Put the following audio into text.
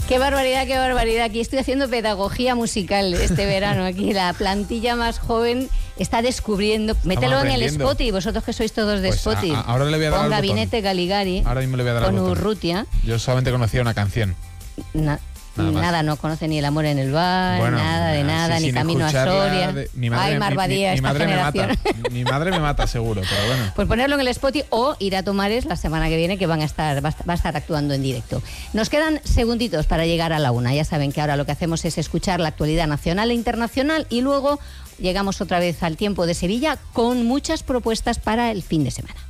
Qué barbaridad, qué barbaridad. Aquí estoy haciendo pedagogía musical este verano. Aquí la plantilla más joven está descubriendo. Mételo en el Spotify, vosotros que sois todos de pues Spotify. Ahora le voy a dar Con al Gabinete botón. Caligari. Ahora mismo le voy a dar con al botón. Urrutia. Yo solamente conocía una canción. Nada, no conoce ni El amor en el bar, Bueno, nada de nada, ni Camino a Soria. Ay, Marvadía, esta generación. Mi madre me mata, seguro, pero bueno. Pues ponerlo en el Spotify o ir a Tomares la semana que viene, que va a estar actuando en directo. Nos quedan segunditos para llegar a la 1. Ya saben que ahora lo que hacemos es escuchar la actualidad nacional e internacional y luego llegamos otra vez al tiempo de Sevilla con muchas propuestas para el fin de semana.